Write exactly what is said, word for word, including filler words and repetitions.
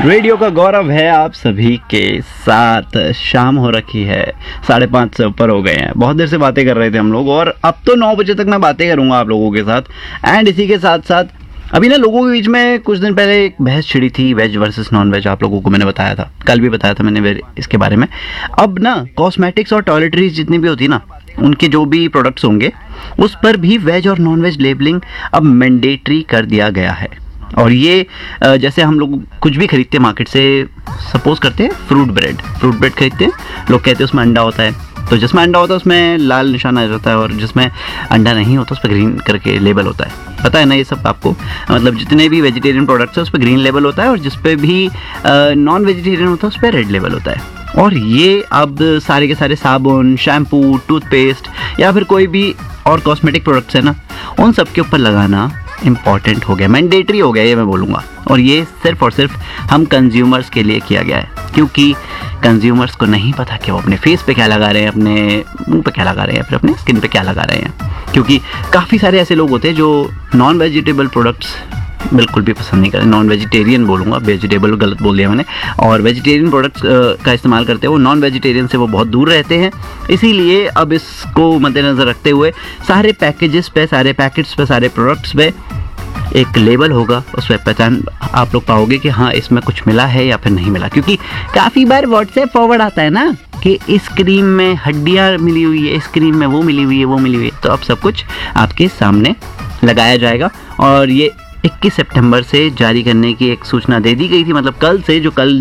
Radio का गौरव है आप सभी के साथ। शाम हो रखी है, साढ़े पाँच से ऊपर हो गए हैं। बहुत देर से बातें कर रहे थे हम लोग और अब तो नौ बजे तक मैं बातें करूंगा आप लोगों के साथ। एंड इसी के साथ साथ अभी ना लोगों के बीच में कुछ दिन पहले एक बहस छिड़ी थी, वेज वर्सेस नॉन वेज। आप लोगों को मैंने बताया था, कल भी बताया था मैंने इसके बारे में। अब ना कॉस्मेटिक्स और टॉयलेटरीज जितनी भी होती ना, उनके जो भी प्रोडक्ट्स होंगे उस पर भी वेज और नॉन वेज लेबलिंग अब मैंडेटरी कर दिया गया है। और ये जैसे हम लोग कुछ भी खरीदते हैं मार्केट से, सपोज करते हैं फ्रूट ब्रेड फ्रूट ब्रेड खरीदते हैं, लोग कहते हैं उसमें अंडा होता है, तो जिसमें अंडा होता है उसमें लाल निशान आ जाता है और जिसमें अंडा नहीं होता उस पर ग्रीन करके लेबल होता है। पता है ना ये सब आपको? मतलब जितने भी वेजिटेरियन प्रोडक्ट्स हैं उस पर ग्रीन लेबल होता है और जिस पे भी नॉन वेजिटेरियन होता है उस पर रेड लेबल होता है। और ये अब सारे के सारे साबुन, शैम्पू, टूथपेस्ट या फिर कोई भी और कॉस्मेटिक प्रोडक्ट्स है ना, उन सब के ऊपर लगाना इम्पॉर्टेंट हो गया, मैंडेटरी हो गया ये मैं बोलूँगा। और ये सिर्फ और सिर्फ हम कंज्यूमर्स के लिए किया गया है, क्योंकि कंज्यूमर्स को नहीं पता कि वो अपने फेस पे क्या लगा रहे हैं, अपने मुंह पे क्या लगा रहे हैं, फिर अपने स्किन पे क्या लगा रहे हैं। क्योंकि काफ़ी सारे ऐसे लोग होते हैं जो नॉन वेजिटेबल प्रोडक्ट्स बिल्कुल भी पसंद नहीं करते। नॉन वेजिटेरियन बोलूँगा, वेजिटेबल गलत बोल दिया मैंने। और वेजिटेरियन प्रोडक्ट्स का इस्तेमाल करते हैं, वो नॉन वेजिटेरियन से वो बहुत दूर रहते हैं। इसीलिए अब इसको मद्देनज़र रखते हुए सारे पैकेजेस पे, सारे पैकेट्स पे, सारे प्रोडक्ट्स पे एक लेबल होगा, उस पर पहचान आप लोग पाओगे कि हाँ इसमें कुछ मिला है या फिर नहीं मिला। क्योंकि काफ़ी बार व्हाट्सएप फॉरवर्ड आता है ना कि इस क्रीम में हड्डियाँ मिली हुई है, इस क्रीम में वो मिली हुई है, वो मिली हुई है। तो अब सब कुछ आपके सामने लगाया जाएगा। और ये इक्कीस सितंबर से जारी करने की एक सूचना दे दी गई थी, मतलब कल से, जो कल